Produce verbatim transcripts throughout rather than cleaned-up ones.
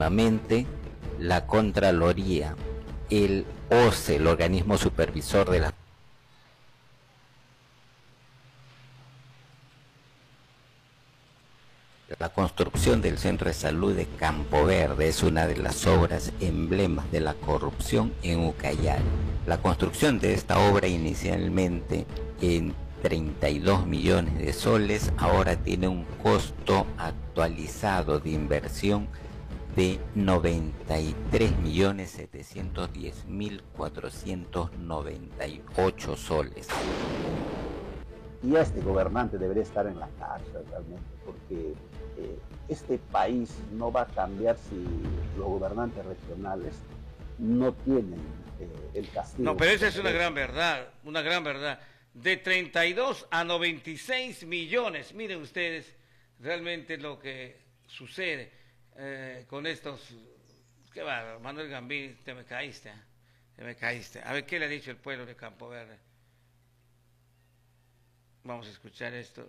Nuevamente, la Contraloría, el O C E, el organismo supervisor de la La construcción del Centro de Salud de Campo Verde es una de las obras emblemas de la corrupción en Ucayali. La construcción de esta obra, inicialmente en treinta y dos millones de soles, ahora tiene un costo actualizado de inversión de noventa y tres millones setecientos diez mil cuatrocientos noventa y ocho soles. Y este gobernante debería estar en la cárcel realmente, porque eh, este país no va a cambiar si los gobernantes regionales no tienen eh, el castigo. No, pero esa es una gran verdad, una gran verdad. De treinta y dos a noventa y seis millones, miren ustedes realmente lo que sucede eh, con estos... ¿Qué va, Manuel Gambini? Te me caíste, te me caíste. A ver, ¿qué le ha dicho el pueblo de Campo Verde? Vamos a escuchar esto.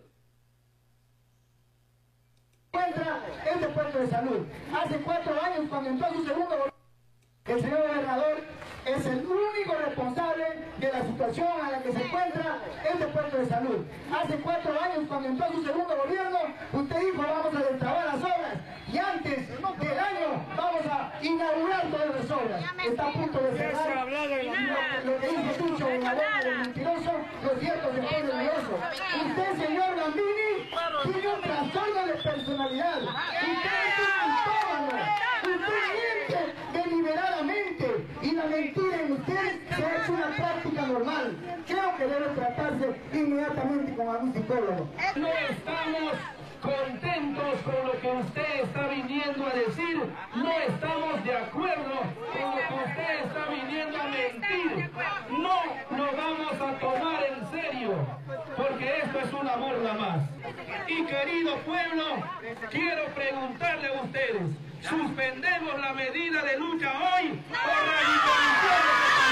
Encuentra este puesto de salud. Hace cuatro años, cuando entró su segundo gobierno, el señor gobernador es el único responsable de la situación a la que se encuentra este puesto de salud. Hace cuatro años, cuando entró su segundo gobierno, usted dijo vamos a destrabar las obras y antes del año vamos a inaugurar todas las obras. Está a punto de cerrar. Lo, lo que dice Tucho, una boca de mentiroso, lo cierto se pone nervioso. Usted, señor Gambini, tiene un trastorno de personalidad. Usted es un mitómano. Usted miente deliberadamente y la mentira en usted se ha hecho una práctica normal. Creo que debe tratarse inmediatamente con algún psicólogo. No estamos contentos con lo que usted está viniendo a decir, no estamos de acuerdo con lo que usted está viniendo a mentir. No nos vamos a tomar en serio, porque esto es una burla más. Y querido pueblo, quiero preguntarle a ustedes, ¿suspendemos la medida de lucha hoy por la imposición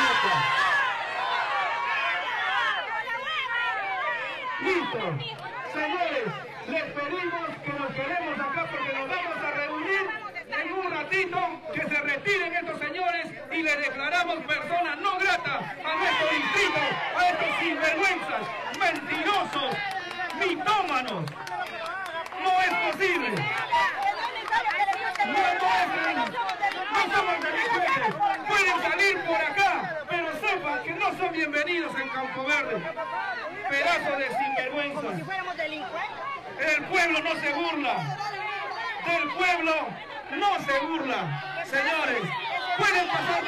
de Listo. Señores, les pedimos que nos quedemos acá porque nos vamos a reunir en un ratito, que se retiren estos señores y les declaramos personas no gratas a nuestro distrito, a estos sinvergüenzas, mentirosos, mitómanos. No es posible. No, no es, no somos delincuentes. Pueden salir por acá, pero sepan que no son bienvenidos en Campo Verde. Pedazo de sinvergüenzas. Como si fuéramos delincuentes. El pueblo no se burla. Del pueblo no se burla. Señores, pueden pasar...